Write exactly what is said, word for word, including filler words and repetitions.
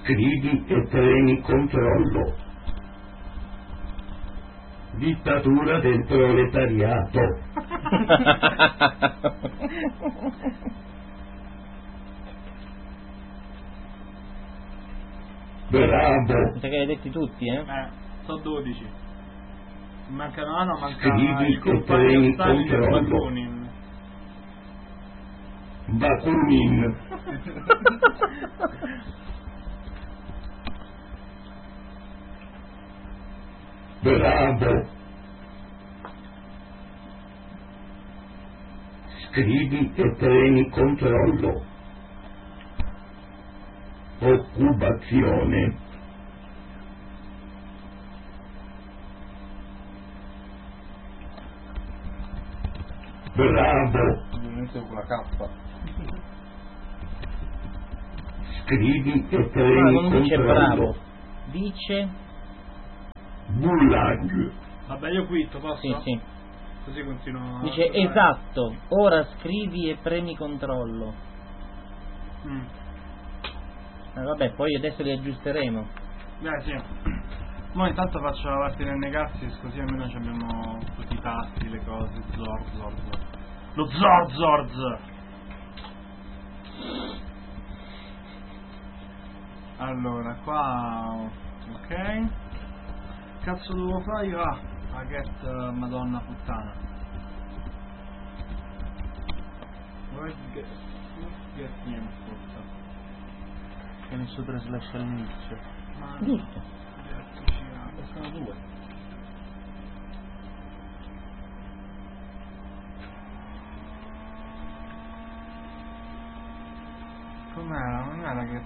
Scrivi e premi controllo. Dittatura del proletariato. Bravo. Mi sa che li hai detti tutti, eh? Eh, sono dodici. Mancano, ah no, manca Scrivi il e compagno premi Stalin e controllo. Bakunin. Bakunin. Bravo. Scrivi e premi controllo. Occupazione. Bravo. Inizio con la K. Scrivi e Ma premi non dice controllo. bravo, dice... Gulag. Vabbè, io quitto, posso? Sì, sì. Così continuo. a Dice giocare. esatto, ora scrivi e premi controllo. Mm. Eh, vabbè, poi adesso li aggiusteremo. Beh, sì. Mo intanto faccio la parte nel Negaxis, così almeno abbiamo tutti i tasti, le cose. Zord, Zord, Zord. Lo Zord, Zord! Allora, qua... Ok. Cazzo devo fare io? Ah, la get uh, madonna puttana. Where's get... Get input? Che ne so tre slash all'inizio. Ma... Giusto. Sono due. Com'era? Non era che